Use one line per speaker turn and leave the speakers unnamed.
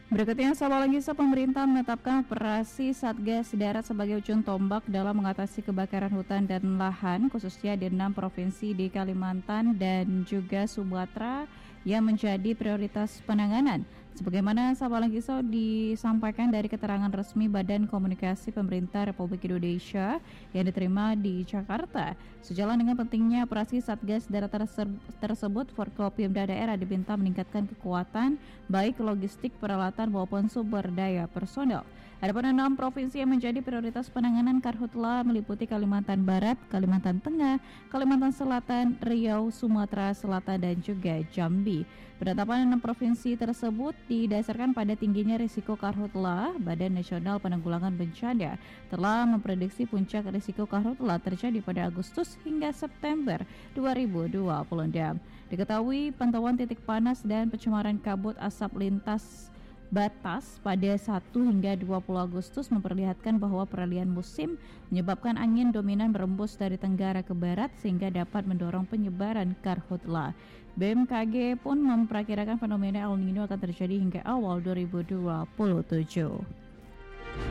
Berikutnya, sahabat lagi, pemerintah menetapkan operasi Satgas Darat sebagai ujung tombak dalam mengatasi kebakaran hutan dan lahan, khususnya di 6 provinsi di Kalimantan dan juga Sumatera yang menjadi prioritas penanganan. Sebagaimana sahabat lagi disampaikan dari keterangan resmi Badan Komunikasi Pemerintah Republik Indonesia yang diterima di Jakarta. Sejalan dengan pentingnya operasi Satgas Darat tersebut, Forkopimda daerah diminta meningkatkan kekuatan baik logistik, peralatan maupun sumber daya personel. Adapun 6 provinsi yang menjadi prioritas penanganan karhutla meliputi Kalimantan Barat, Kalimantan Tengah, Kalimantan Selatan, Riau, Sumatera Selatan dan juga Jambi. Penetapan 6 provinsi tersebut didasarkan pada tingginya risiko karhutla. Badan Nasional Penanggulangan Bencana telah memprediksi puncak risiko karhutla terjadi pada Agustus hingga September 2026. Diketahui pantauan titik panas dan pencemaran kabut asap lintas batas pada 1 hingga 20 Agustus memperlihatkan bahwa peralihan musim menyebabkan angin dominan berembus dari tenggara ke barat sehingga dapat mendorong penyebaran karhutla. BMKG pun memperkirakan fenomena El Nino akan terjadi hingga awal 2027.